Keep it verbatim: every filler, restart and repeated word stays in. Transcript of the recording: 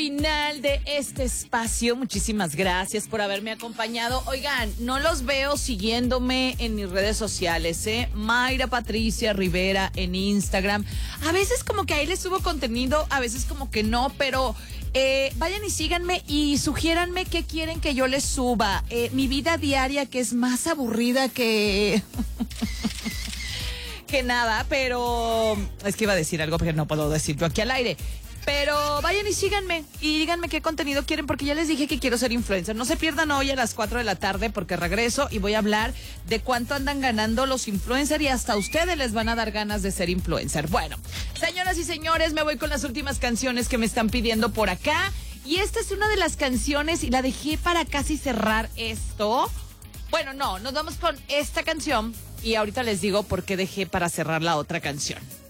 Final de este espacio, muchísimas gracias por haberme acompañado. Oigan, no los veo siguiéndome en mis redes sociales, ¿eh? Mayra Patricia Rivera en Instagram. A veces como que ahí les subo contenido, a veces como que no, pero eh, vayan y síganme y sugiéranme qué quieren que yo les suba. Eh, mi vida diaria, que es más aburrida que... que nada, pero... es que iba a decir algo, pero no puedo decirlo aquí al aire. Pero vayan y síganme y díganme qué contenido quieren, porque ya les dije que quiero ser influencer. No se pierdan hoy a las cuatro de la tarde, porque regreso y voy a hablar de cuánto andan ganando los influencers y hasta ustedes les van a dar ganas de ser influencer. Bueno, señoras y señores, me voy con las últimas canciones que me están pidiendo por acá. Y esta es una de las canciones y la dejé para casi cerrar esto. Bueno, no, nos vamos con esta canción y ahorita les digo por qué dejé para cerrar la otra canción.